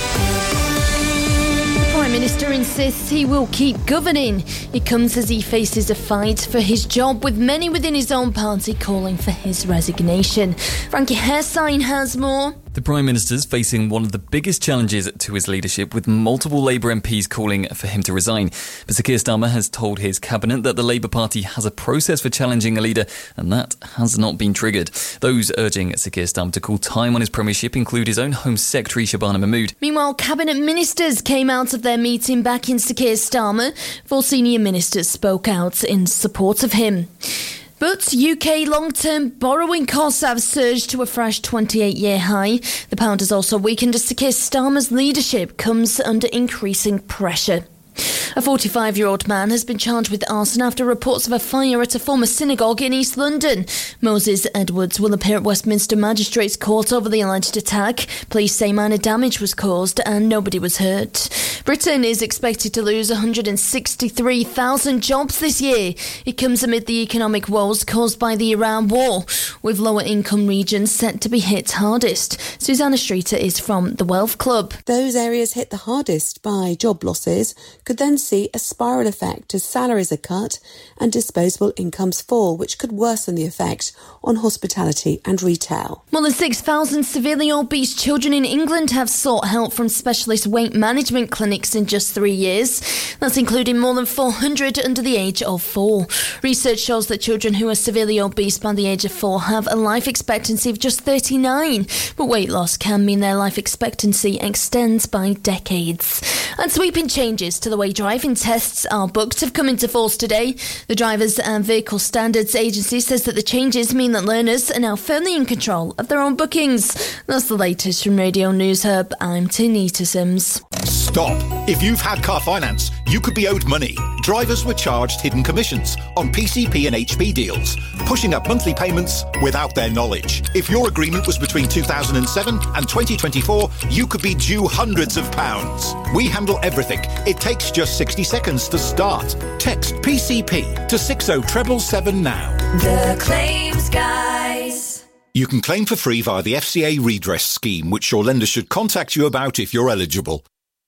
The Prime Minister insists he will keep governing. It comes as he faces a fight for his job, with many within his own party calling for his resignation. Frankie Hairsign has more. The Prime Minister's facing one of the biggest challenges to his leadership, with multiple Labour M Ps calling for him to resign. But Sir Keir Starmer has told his cabinet that the Labour Party has a process for challenging a leader, and that has not been triggered. Those urging Sir Keir Starmer to call time on his premiership include his own Home Secretary Shabana Mahmood. Meanwhile, cabinet ministers came out of their meeting back in Sir Keir Starmer. Four senior ministers spoke out in support of him. But U K long-term borrowing costs have surged to a fresh twenty-eight-year high. The pound has also weakened as Sir Keir Starmer's leadership comes under increasing pressure. A forty-five-year-old man has been charged with arson after reports of a fire at a former synagogue in East London. Moses Edwards will appear at Westminster Magistrates Court over the alleged attack. Police say minor damage was caused and nobody was hurt. Britain is expected to lose one hundred sixty-three thousand jobs this year. It comes amid the economic woes caused by the Iran war, with lower income regions set to be hit hardest. Susanna Streeter is from the Wealth Club. Those areas hit the hardest by job losses could then see a spiral effect as salaries are cut and disposable incomes fall, which could worsen the effect on hospitality and retail. More than six thousand severely obese children in England have sought help from specialist weight management clinics in just three years. That's including more than four hundred under the age of four. Research shows that children who are severely obese by the age of four have a life expectancy of just thirty-nine, but weight loss can mean their life expectancy extends by decades. And sweeping changes to the way driving tests are booked have come into force today. The Drivers and Vehicle Standards Agency says that the changes mean that learners are now firmly in control of their own bookings. That's the latest from Radio News Hub. I'm Tanita Sims. Stop. If you've had car finance, you could be owed money. Drivers were charged hidden commissions on P C P and H P deals, pushing up monthly payments without their knowledge. If your agreement was between two thousand seven and twenty twenty-four, you could be due hundreds of pounds. We handle everything. It takes just sixty seconds to start. Text P C P to six oh seven seven now. The Claims Guys. You can claim for free via the F C A redress scheme, which your lender should contact you about if you're eligible.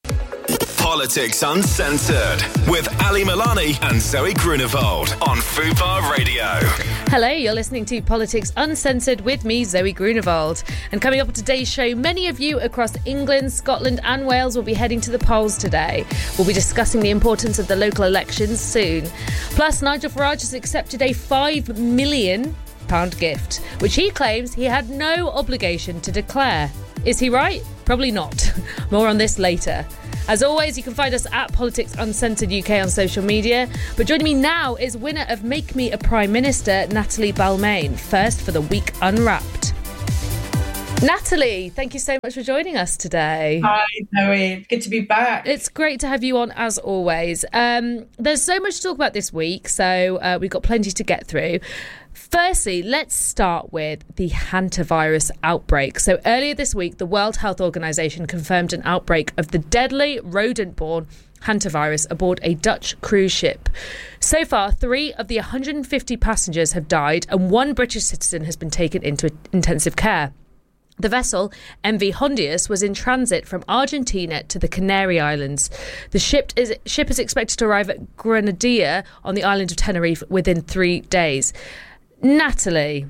Politics Uncensored with Ali Milani and Zoe Grunewald on Fubar Radio. Hello, you're listening to Politics Uncensored with me, Zoe Grunewald. And coming up on today's show, many of you across England, Scotland and Wales will be heading to the polls today. We'll be discussing the importance of the local elections soon. Plus, Nigel Farage has accepted a five million pounds gift, which he claims he had no obligation to declare. Is he right? Probably not. More on this later. As always, you can find us at Politics Uncensored U K on social media. But joining me now is winner of Make Me a Prime Minister, Natalie Balmain. First for the Week Unwrapped. Natalie, thank you so much for joining us today. Hi, Zoe. Good to be back. It's great to have you on, as always. Um, there's so much to talk about this week, so uh, we've got plenty to get through. Firstly, let's start with the hantavirus outbreak. So earlier this week, the World Health Organization confirmed an outbreak of the deadly rodent-borne hantavirus aboard a Dutch cruise ship. So far, three of the one hundred fifty passengers have died and one British citizen has been taken into intensive care. The vessel, M V Hondius, was in transit from Argentina to the Canary Islands. The ship is, ship is expected to arrive at Grenadilla on the island of Tenerife within three days. Natalie,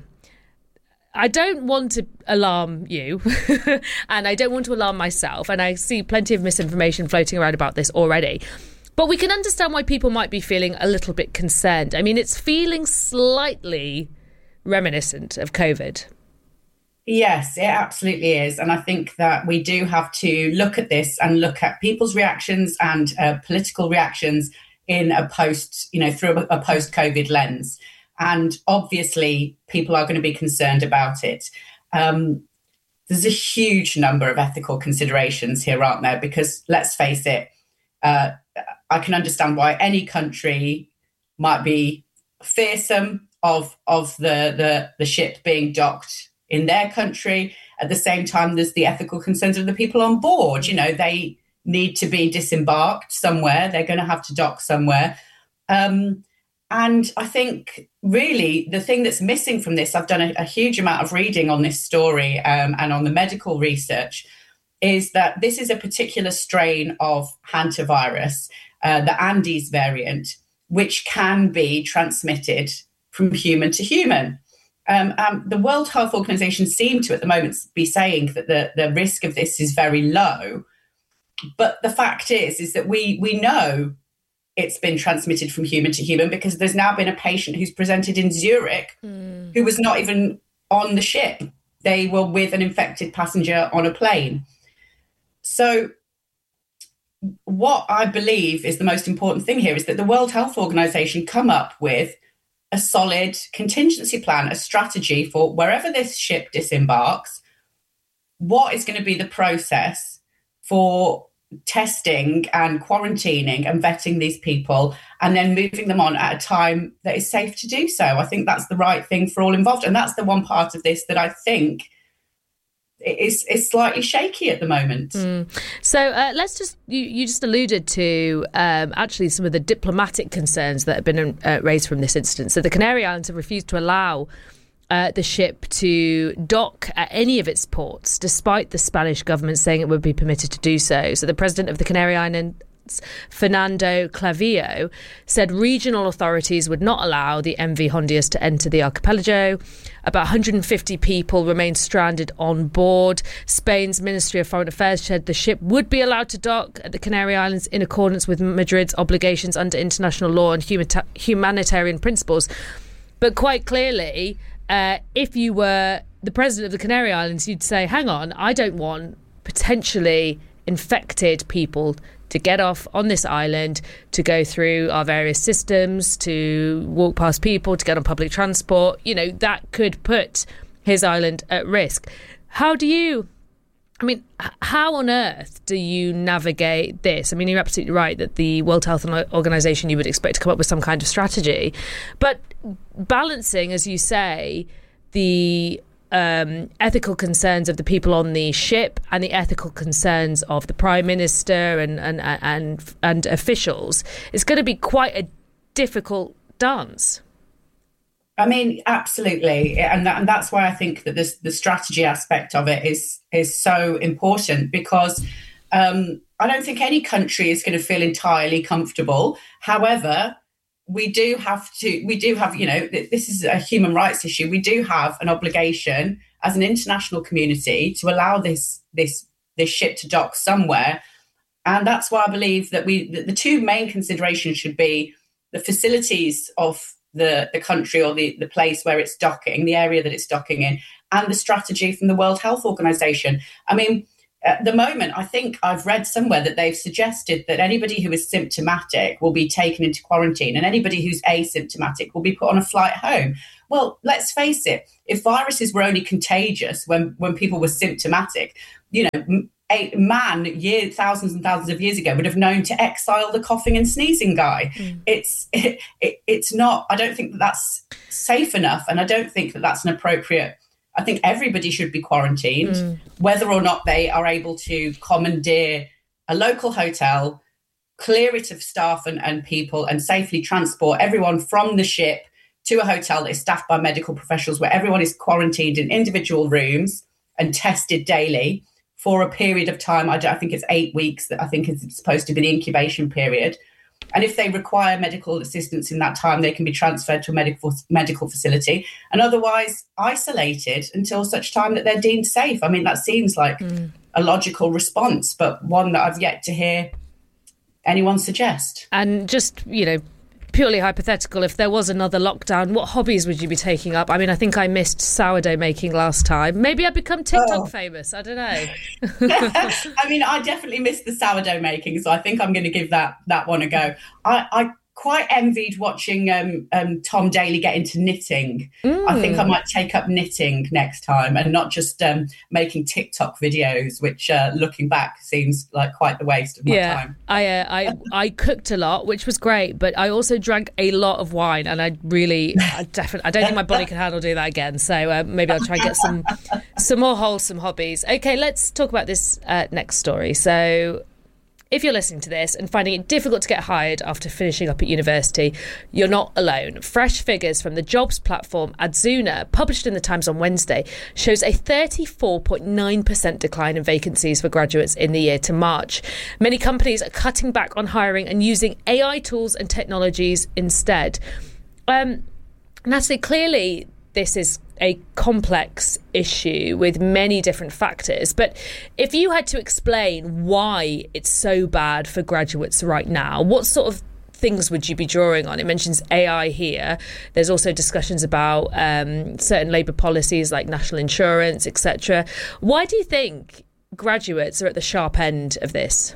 I don't want to alarm you and I don't want to alarm myself, and I see plenty of misinformation floating around about this already. But we can understand why people might be feeling a little bit concerned. I mean, it's feeling slightly reminiscent of COVID. Yes, it absolutely is. And I think that we do have to look at this and look at people's reactions and uh, political reactions in a post, you know, through a, a post-COVID lens. And obviously, people are going to be concerned about it. Um, there's a huge number of ethical considerations here, aren't there? Because let's face it, uh, I can understand why any country might be fearsome of of the, the, the ship being docked in their country. At the same time, there's the ethical concerns of the people on board. You know, they need to be disembarked somewhere. They're going to have to dock somewhere. Um, and I think really the thing that's missing from this, I've done a, a huge amount of reading on this story um, and on the medical research, is that this is a particular strain of hantavirus, uh, the Andes variant, which can be transmitted from human to human. Um, um, the World Health Organization seem to, at the moment, be saying that the, the risk of this is very low. But the fact is, is that we we know it's been transmitted from human to human because there's now been a patient who's presented in Zurich mm. who was not even on the ship. They were with an infected passenger on a plane. So what I believe is the most important thing here is that the World Health Organization come up with a solid contingency plan, a strategy for wherever this ship disembarks, what is going to be the process for testing and quarantining and vetting these people and then moving them on at a time that is safe to do so. I think that's the right thing for all involved. And that's the one part of this that I think is, is slightly shaky at the moment. Mm. So uh, let's just, you, you just alluded to um, actually some of the diplomatic concerns that have been uh, raised from this incident. So the Canary Islands have refused to allow uh, the ship to dock at any of its ports, despite the Spanish government saying it would be permitted to do so. So the president of the Canary Islands, Fernando Clavijo, said regional authorities would not allow the M V Hondius to enter the archipelago. About one hundred fifty people remain stranded on board. Spain's Ministry of Foreign Affairs said the ship would be allowed to dock at the Canary Islands in accordance with Madrid's obligations under international law and humita- humanitarian principles. But quite clearly, uh, if you were the president of the Canary Islands, you'd say, hang on, I don't want potentially infected people to get off on this island, to go through our various systems, to walk past people, to get on public transport. You know, that could put his island at risk. How do you, I mean, how on earth do you navigate this? I mean, you're absolutely right that the World Health Organization, you would expect to come up with some kind of strategy. But balancing, as you say, the Um, ethical concerns of the people on the ship and the ethical concerns of the Prime Minister and and and, and officials is going to be quite a difficult dance. I mean, absolutely, and, that, and that's why I think that this, the strategy aspect of it is is so important, because um, I don't think any country is going to feel entirely comfortable. However, we do have to, we do have, you know, this is a human rights issue. We do have an obligation as an international community to allow this, this, this ship to dock somewhere. And that's why I believe that we, the, the two main considerations should be the facilities of the, the country or the, the place where it's docking, the area that it's docking in, and the strategy from the World Health Organization. I mean, at the moment, I think I've read somewhere that they've suggested that anybody who is symptomatic will be taken into quarantine and anybody who's asymptomatic will be put on a flight home. Well, let's face it, if viruses were only contagious when, when people were symptomatic, you know, a man year, thousands and thousands of years ago would have known to exile the coughing and sneezing guy. Mm. It's it, it, it's not, I don't think that that's safe enough. And I don't think that that's an appropriate, I think everybody should be quarantined, mm. whether or not they are able to commandeer a local hotel, clear it of staff and, and people, and safely transport everyone from the ship to a hotel that is staffed by medical professionals, where everyone is quarantined in individual rooms and tested daily for a period of time. I, I think it's eight weeks that I think is supposed to be the incubation period. And if they require medical assistance in that time, they can be transferred to a medical medical facility and otherwise isolated until such time that they're deemed safe. I mean, that seems like mm. a logical response, but one that I've yet to hear anyone suggest. And just, you know, purely hypothetical, if there was another lockdown, what hobbies would you be taking up? I mean, I think I missed sourdough making last time. Maybe I'd become TikTok oh. famous. I don't know. I mean, I definitely missed the sourdough making, so I think I'm going to give that that one a go. I, I quite envied watching um, um, Tom Daley get into knitting. Mm. I think I might take up knitting next time and not just um, making TikTok videos, which uh, looking back seems like quite the waste of my yeah, time. I, uh, I I cooked a lot, which was great, but I also drank a lot of wine, and I really, I definitely, I don't think my body can handle do that again. So uh, maybe I'll try and get some some more wholesome hobbies. Okay, let's talk about this uh, next story. So, if you're listening to this and finding it difficult to get hired after finishing up at university, you're not alone. Fresh figures from the jobs platform Adzuna, published in the Times on Wednesday, shows a thirty-four point nine percent decline in vacancies for graduates in the year to March. Many companies are cutting back on hiring and using A I tools and technologies instead. Um, Natalie, clearly this is a complex issue with many different factors. But if you had to explain why it's so bad for graduates right now, what sort of things would you be drawing on? It mentions A I here. There's also discussions about um, certain Labour policies like national insurance, et cetera. Why do you think graduates are at the sharp end of this?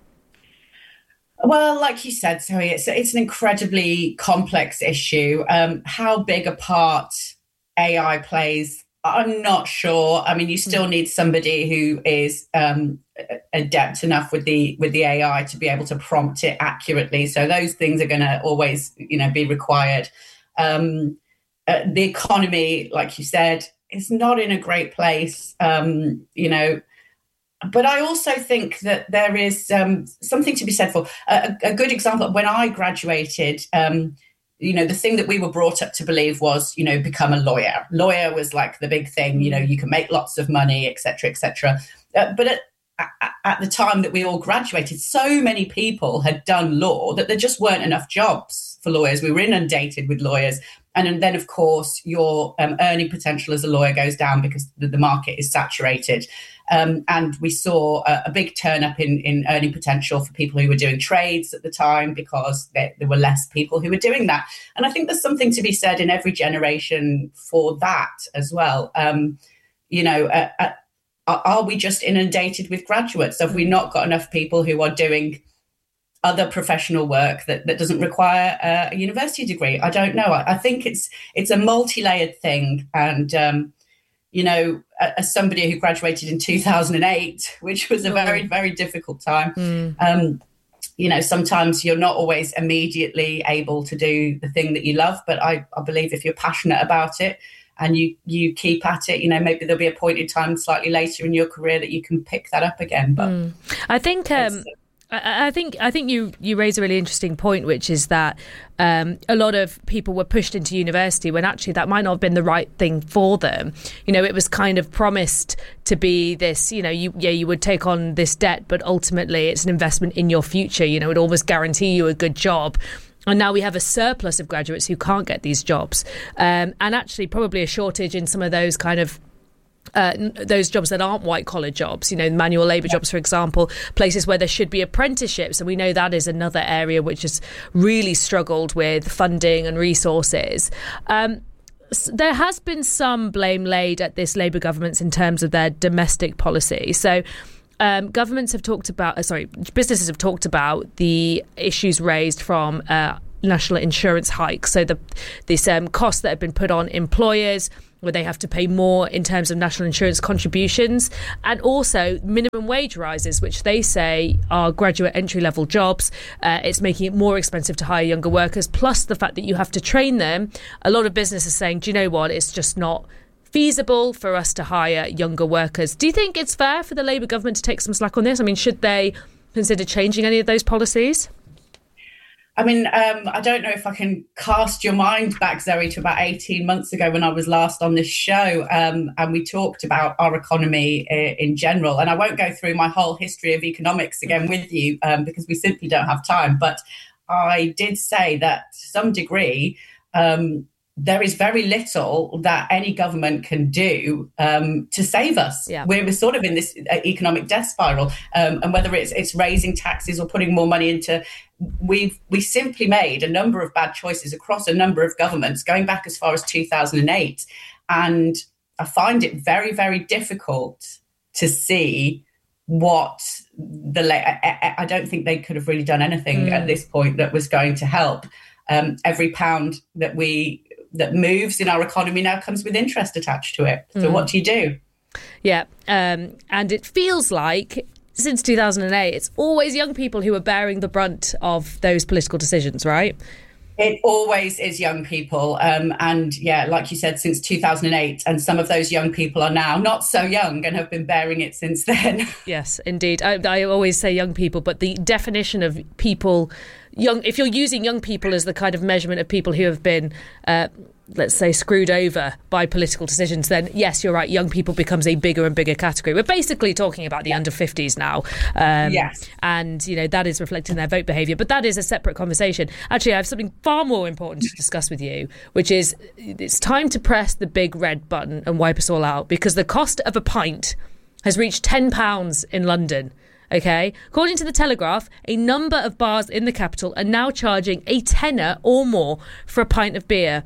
Well, like you said, Zoe, it's, it's an incredibly complex issue. Um, how big a part A I plays, I'm not sure. I mean, you still need somebody who is um, adept enough with the with the A I to be able to prompt it accurately. So those things are going to always, you know, be required. Um, uh, the economy, like you said, is not in a great place. Um, you know, but I also think that there is um, something to be said for a, a good example. When I graduated, um, you know, the thing that we were brought up to believe was, you know, become a lawyer. Lawyer was like the big thing, you know, you can make lots of money, et cetera, et cetera. Uh, but at, at, at the time that we all graduated, so many people had done law that there just weren't enough jobs for lawyers. We were inundated with lawyers. And then, of course, your um, earning potential as a lawyer goes down because the, the market is saturated. Um, and we saw a, a big turn up in, in earning potential for people who were doing trades at the time because there, there were less people who were doing that. And I think there's something to be said in every generation for that as well. Um, you know, uh, uh, are we just inundated with graduates? Have we not got enough people who are doing other professional work that, that doesn't require uh, a university degree? I don't know. I, I think it's it's a multi-layered thing. And, um, you know, as somebody who graduated in two thousand eight, which was a very, very difficult time, mm. um, you know, sometimes you're not always immediately able to do the thing that you love. But I, I believe if you're passionate about it and you, you keep at it, you know, maybe there'll be a point in time slightly later in your career that you can pick that up again. But mm. I think... Um, I think I think you, you raise a really interesting point, which is that um, a lot of people were pushed into university when actually that might not have been the right thing for them. You know, it was kind of promised to be this, you know, you yeah, you would take on this debt, but ultimately it's an investment in your future. You know, it almost guarantee you a good job. And now we have a surplus of graduates who can't get these jobs. Um, and actually probably a shortage in some of those kind of Uh, those jobs that aren't white collar jobs, you know, manual labour yeah. jobs, for example, places where there should be apprenticeships. And we know that is another area which has really struggled with funding and resources. Um, there has been some blame laid at this Labour government in terms of their domestic policy. So um, governments have talked about, uh, sorry, businesses have talked about the issues raised from uh, national insurance hikes. So the this um, costs that have been put on employers, where they have to pay more in terms of national insurance contributions, and also minimum wage rises, which they say are graduate entry-level jobs. Uh, it's making it more expensive to hire younger workers, plus the fact that you have to train them. A lot of businesses are saying, do you know what, it's just not feasible for us to hire younger workers. Do you think it's fair for the Labour government to take some slack on this? I mean, should they consider changing any of those policies? I mean, um, I don't know if I can cast your mind back, Zoe, to about eighteen months ago when I was last on this show, um, and we talked about our economy uh, in general. And I won't go through my whole history of economics again with you um, because we simply don't have time. But I did say that to some degree, um, there is very little that any government can do um, to save us. Yeah. We're, we're sort of in this economic death spiral, um, and whether it's it's raising taxes or putting more money into, we've we simply made a number of bad choices across a number of governments, going back as far as two thousand eight, and I find it very, very difficult to see what the. I, I don't think they could have really done anything mm. at this point that was going to help. Um, every pound that we that moves in our economy now comes with interest attached to it. So mm. what do you do? Yeah, um, and it feels like since two thousand eight, it's always young people who are bearing the brunt of those political decisions, right? It always is young people. Um, and yeah, like you said, since two thousand eight, and some of those young people are now not so young and have been bearing it since then. Yes, indeed. I, I always say young people, but the definition of people, young, if you're using young people as the kind of measurement of people who have been, uh, let's say, screwed over by political decisions, then yes, you're right, young people becomes a bigger and bigger category. We're basically talking about the yeah. under fifties now. Um, yes. And, you know, that is reflecting their vote behaviour. But that is a separate conversation. Actually, I have something far more important to discuss with you, which is it's time to press the big red button and wipe us all out, because the cost of a pint has reached ten pounds in London. OK, according to the Telegraph, a number of bars in the capital are now charging a tenner or more for a pint of beer.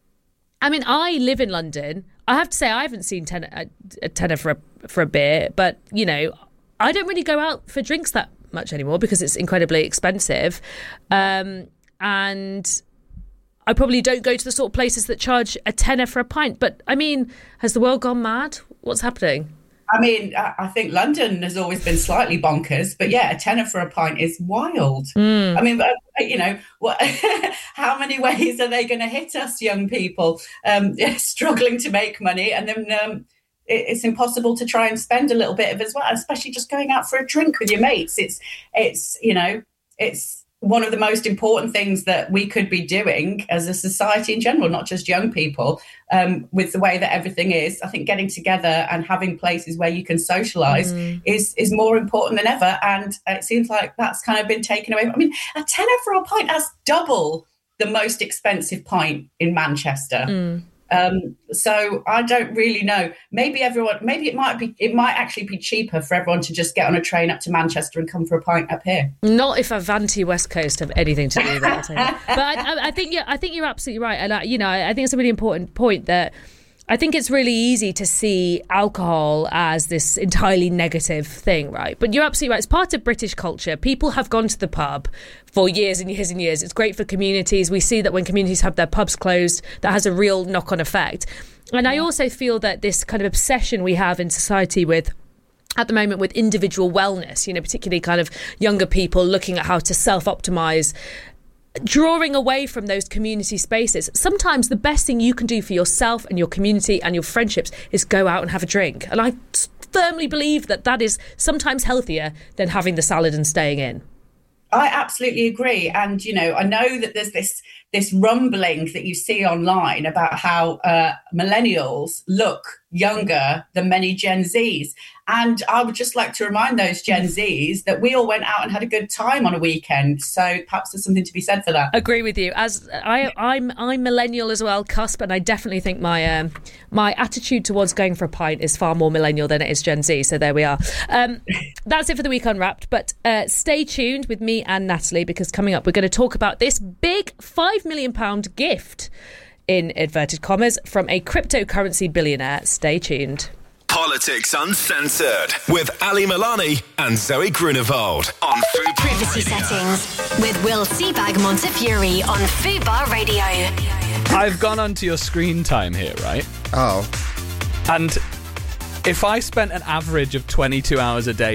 I mean, I live in London. I have to say I haven't seen ten, a, a tenner for a, for a beer, but, you know, I don't really go out for drinks that much anymore because it's incredibly expensive. Um, and I probably don't go to the sort of places that charge a tenner for a pint. But, I mean, has the world gone mad? What's happening? I mean, I think London has always been slightly bonkers, but yeah, a tenner for a pint is wild. Mm. I mean, you know, what, how many ways are they going to hit us, young people, um, struggling to make money? And then um, it, it's impossible to try and spend a little bit of as well, especially just going out for a drink with your mates. It's, it's, you know, it's one of the most important things that we could be doing as a society in general, not just young people, um, with the way that everything is. I think getting together and having places where you can socialise mm. is is more important than ever. And it seems like that's kind of been taken away. I mean, a tenner for a pint, that's double the most expensive pint in Manchester. Mm. Um, so I don't really know. Maybe everyone, maybe it might be, it might actually be cheaper for everyone to just get on a train up to Manchester and come for a pint up here. Not if Avanti West Coast have anything to do with that. But I, I think, yeah, I think you're absolutely right. And I, you know, I think it's a really important point that I think it's really easy to see alcohol as this entirely negative thing, right? But you're absolutely right. It's part of British culture. People have gone to the pub for years and years and years. It's great for communities. We see that when communities have their pubs closed, that has a real knock-on effect. And I also feel that this kind of obsession we have in society with at the moment with individual wellness, you know, particularly kind of younger people looking at how to self-optimize, drawing away from those community spaces. Sometimes the best thing you can do for yourself and your community and your friendships is go out and have a drink. And I firmly believe that that is sometimes healthier than having the salad and staying in. I absolutely agree. And, you know, I know that there's this this rumbling that you see online about how uh, millennials look younger than many Gen Zs. And I would just like to remind those Gen Zs that we all went out and had a good time on a weekend. So perhaps there's something to be said for that. Agree with you. As I, I'm, I'm millennial as well, cusp, and I definitely think my um, my attitude towards going for a pint is far more millennial than it is Gen Z. So there we are. Um, that's it for the Week Unwrapped. But uh, stay tuned with me and Natalie, because coming up we're going to talk about this big five million pounds gift, in inverted commas, from a cryptocurrency billionaire. Stay tuned. Politics Uncensored with Ali Milani and Zoe Grunewald on Fubar Privacy Radio. Settings with Will Seabag Montefiore on Fubar Radio. I've gone onto your screen time here, right? Oh. And if I spent an average of twenty-two hours a day